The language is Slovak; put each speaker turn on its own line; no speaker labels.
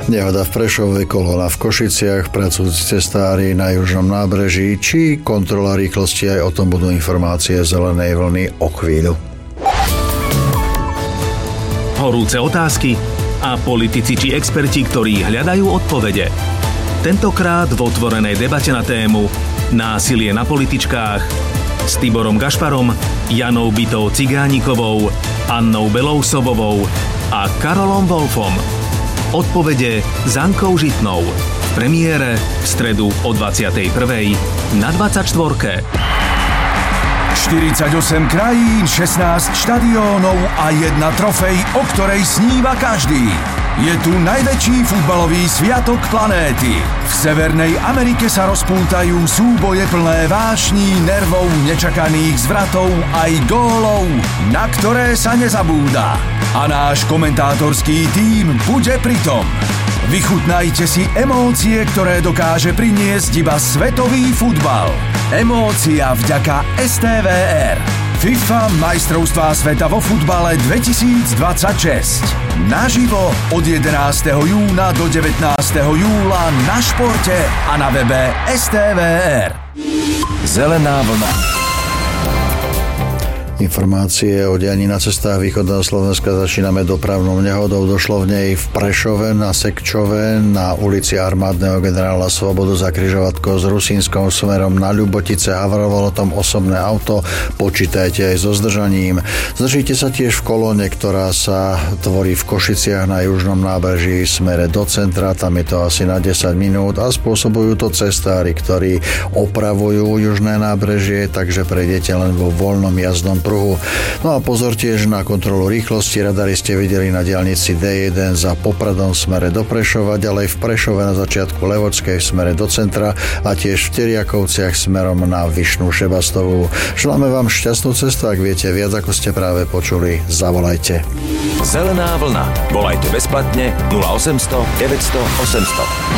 Nehoda v Prešove, kolóna v Košiciach, pracujúci cestári na južnom nábreží či kontrola rýchlosti, aj o tom budú informácie zelenej vlny o chvíľu.
Horúce otázky a politici či experti, ktorí hľadajú odpovede. Tentokrát v otvorenej debate na tému násilie na političkách s Tiborom Gašparom, Janou Bitou Cigánikovou, Annou Belousovovou a Karolom Wolfom. Odpovede s Ankou Žitnou. V premiére v stredu o 21:00 na 24.
48 krajín, 16 štadiónov a jedna trofej, o ktorej sníva každý. Je tu najväčší futbalový sviatok planéty. V Severnej Amerike sa rozpútajú súboje plné vášní, nervov, nečakaných zvratov aj gólov, na ktoré sa nezabúda. A náš komentátorský tím bude pritom. Vychutnajte si emócie, ktoré dokáže priniesť iba svetový futbal. Emócia vďaka STVR. FIFA majstrovstvá sveta vo futbale 2026. Naživo od 11. júna do 19. júla na športe a na webe STVR. Zelená vlna.
Informácie o dianí na cestách východného Slovenska začíname dopravnou nehodou. Došlo v nej v Prešove, na Sekčove, na ulici Armádneho generála Svobodu za križovatkou s Rusínskou smerom na Ľubotice. Havarovalo tam osobné auto, počítajte aj so zdržaním. Zdržíte sa tiež v kolóne, ktorá sa tvorí v Košiciach na južnom nábreží v smere do centra. Tam je to asi na 10 minút a spôsobujú to cestári, ktorí opravujú južné nábrežie, takže prejdete len vo voľnom jazdnom pruhu. No a pozor tiež na kontrolu rýchlosti. Radary ste videli na diaľnici D1 za Popradom v smere do Prešova, ďalej v Prešove na začiatku Levočskej v smere do centra a tiež v Teriakovciach smerom na Vyšnú Šebastovú. Želáme vám šťastnú cestu, ak viete viac, ako ste práve počuli, zavolajte.
Zelená vlna. Volajte bezplatne 0800 900 800.